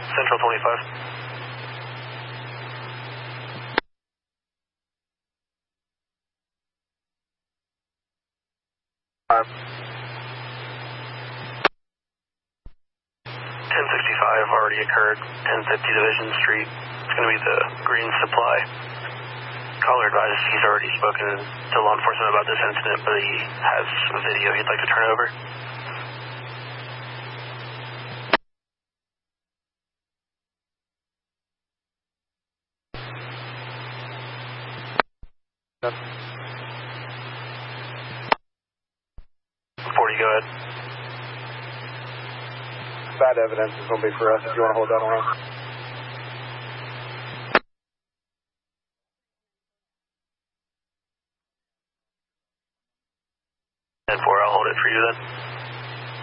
Central 25. 1065 already occurred, 1050 Division Street. It's going to be the Green Supply. Caller advised he's already spoken to law enforcement about this incident, but he has a video he'd like to turn over. Yep. 40, go ahead. Bad evidence is going to be for us if you want to hold that one.